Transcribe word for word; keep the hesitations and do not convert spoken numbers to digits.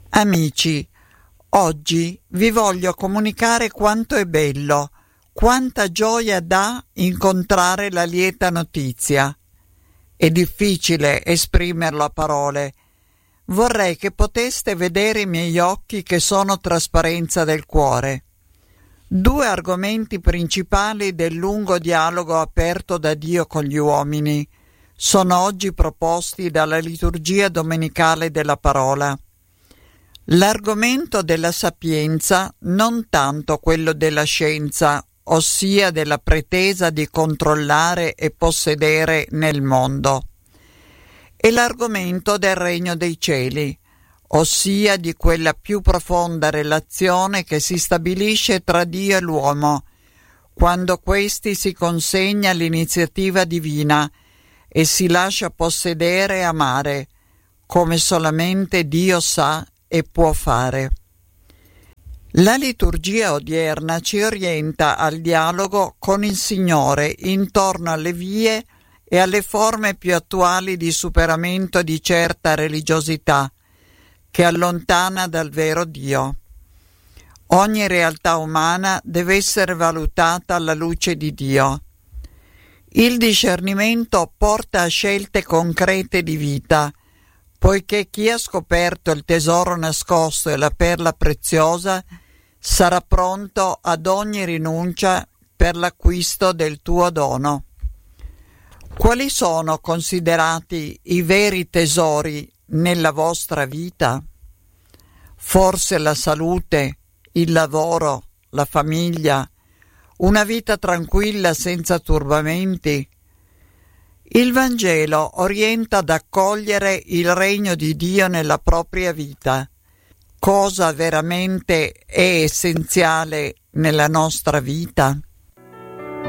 Amici, oggi vi voglio comunicare quanto è bello, quanta gioia dà incontrare la lieta notizia. È difficile esprimerlo a parole. Vorrei che poteste vedere i miei occhi che sono trasparenza del cuore. Due argomenti principali del lungo dialogo aperto da Dio con gli uomini sono oggi proposti dalla liturgia domenicale della parola. L'argomento della sapienza, non tanto quello della scienza, ossia della pretesa di controllare e possedere nel mondo, e l'argomento del regno dei cieli, ossia di quella più profonda relazione che si stabilisce tra Dio e l'uomo, quando questi si consegna all'iniziativa divina e si lascia possedere e amare, come solamente Dio sa e può fare. La liturgia odierna ci orienta al dialogo con il Signore intorno alle vie e alle forme più attuali di superamento di certa religiosità che allontana dal vero Dio. Ogni realtà umana deve essere valutata alla luce di Dio. Il discernimento porta a scelte concrete di vita, poiché chi ha scoperto il tesoro nascosto e la perla preziosa sarà pronto ad ogni rinuncia per l'acquisto del tuo dono. Quali sono considerati i veri tesori nella vostra vita? Forse la salute, il lavoro, la famiglia, una vita tranquilla senza turbamenti? Il Vangelo orienta ad accogliere il regno di Dio nella propria vita. Cosa veramente è essenziale nella nostra vita?